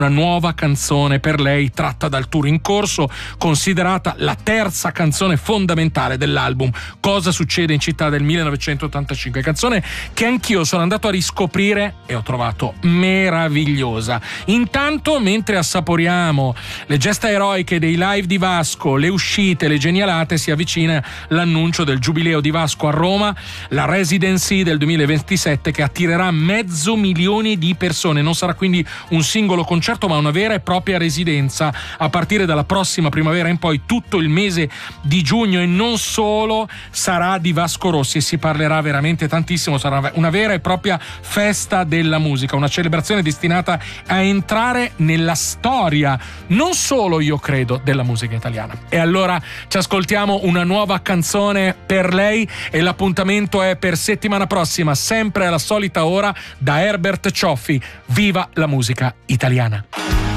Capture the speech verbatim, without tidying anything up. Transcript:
una nuova canzone per lei tratta dal tour in corso, considerata la terza canzone fondamentale dell'album Cosa succede in città del millenovecentottantacinque, canzone che anch'io sono andato a riscoprire e ho trovato meravigliosa. Intanto, mentre assaporiamo le gesta eroiche dei live di Vasco, le uscite, le genialate, si avvicina l'annuncio del Giubileo di Vasco a Roma, la Residency del duemilaventisette che attirerà mezzo milione di persone. Non sarà quindi un singolo concerto, ma una vera e propria residenza a partire dalla prossima primavera in poi. Tutto il mese di giugno, e non solo, sarà di Vasco Rossi e si parlerà veramente tantissimo. Sarà una vera e propria festa della musica, una celebrazione destinata a entrare nella storia, non solo, io credo, della musica italiana. E allora ci ascoltiamo una nuova canzone per lei e l'appuntamento è per settimana prossima, sempre alla solita ora, da Herbert Cioffi. Viva la musica italiana!